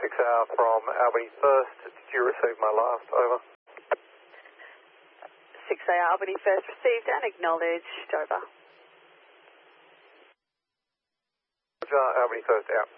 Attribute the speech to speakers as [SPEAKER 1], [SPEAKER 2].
[SPEAKER 1] 6R from Albany First. Did you receive my last? Over.
[SPEAKER 2] 6A Albany First received and acknowledged. Over.
[SPEAKER 1] Albany First out.